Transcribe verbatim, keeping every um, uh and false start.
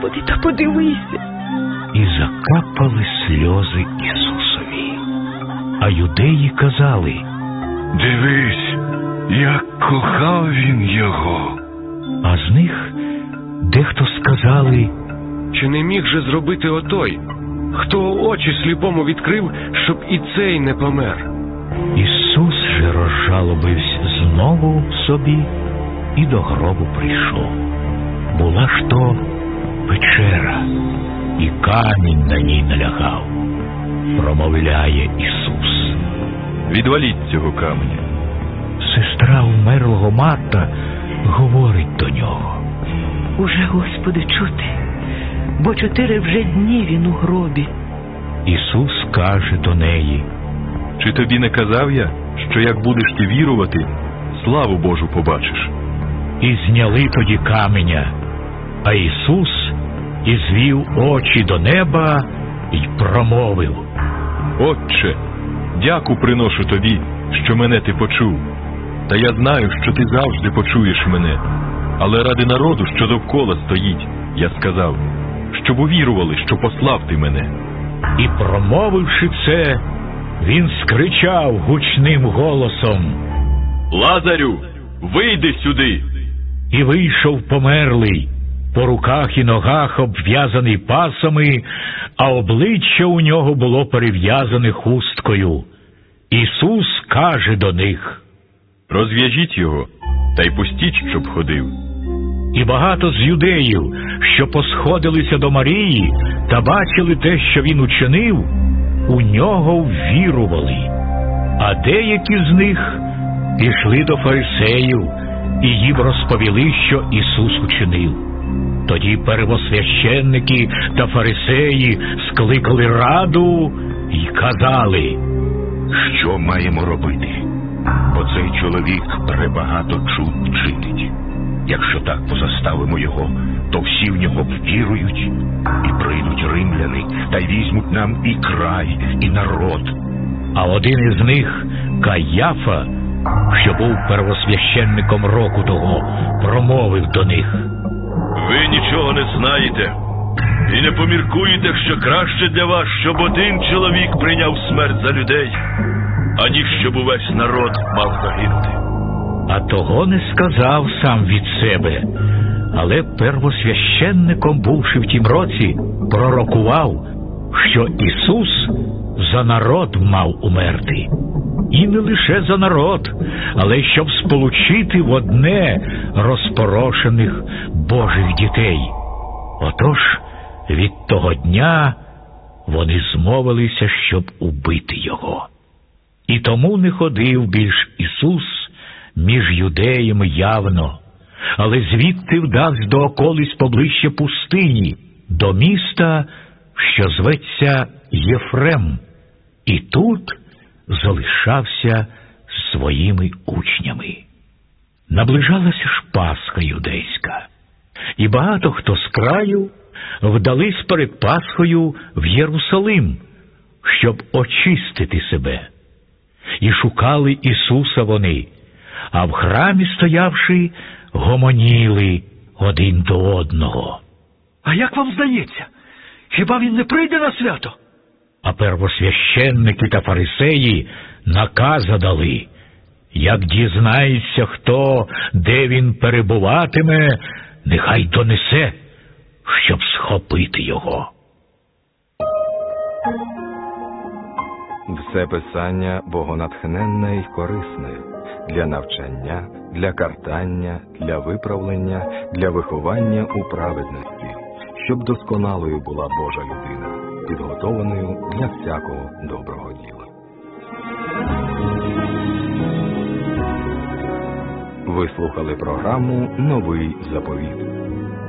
Господи, та подивися. І закапали сльози Ісусові. А юдеї казали: дивись, як кохав він його. А з них дехто сказали: чи не міг же зробити отой, хто очі сліпому відкрив, щоб і цей не помер? Ісус же розжалобився знову собі і до гробу прийшов. Була ж то печера, і камінь на ній налягав. Промовляє Ісус: відваліть цього каменя. Сестра умерлого Марта говорить до нього: уже, Господи, чути, бо чотири вже дні він у гробі. Ісус каже до неї: чи тобі не казав я, що як будеш ти вірувати, славу Божу побачиш? І зняли тоді каменя. А Ісус і звів очі до неба й промовив: Отче, дяку приношу тобі, що мене ти почув. Та я знаю, що ти завжди почуєш мене. Але ради народу, що довкола стоїть, я сказав, щоб увірували, що послав ти мене. І промовивши це, він скричав гучним голосом: Лазарю, вийди сюди! І вийшов померлий, по руках і ногах обв'язаний пасами, а обличчя у нього було перев'язане хусткою. Ісус каже до них: розв'яжіть його, та й пустіть, щоб ходив. І багато з юдеїв, що посходилися до Марії та бачили те, що він учинив, у нього ввірували. А деякі з них пішли до фарисеїв і їм розповіли, що Ісус учинив. Тоді первосвященники та фарисеї скликали раду і казали: що маємо робити? Бо цей чоловік пребагато чуд чинить. Якщо так позаставимо його, то всі в нього ввірують, і прийдуть римляни, та й візьмуть нам і край, і народ. А один із них, Каяфа, що був первосвященником року того, промовив до них: ви нічого не знаєте і не поміркуєте, що краще для вас, щоб один чоловік прийняв смерть за людей, аніж щоб увесь народ мав загинути. А того не сказав сам від себе, але первосвященником, бувши в тім році, пророкував, що Ісус за народ мав умерти. І не лише за народ, але щоб сполучити в одне розпорошених Божих дітей. Отож, від того дня вони змовилися, щоб убити його. І тому не ходив більш Ісус між юдеями явно, але звідти вдавсь до околиць поближче пустині, до міста, що зветься Єфрем, і тут залишався з своїми учнями. Наближалася ж Пасха юдейська, і багато хто з краю вдались перед Пасхою в Єрусалим, щоб очистити себе. І шукали Ісуса вони, а в храмі стоявши, гомоніли один до одного. А як вам здається, хіба він не прийде на свято? А первосвященники та фарисеї наказа дали: як дізнається хто, де він перебуватиме, нехай донесе, щоб схопити його. Все писання богонатхненне й корисне для навчання, для картання, для виправлення, для виховання у праведності, щоб досконалою була Божа людина, підготованою для всякого доброго діла. Ви слухали програму «Новий заповіт».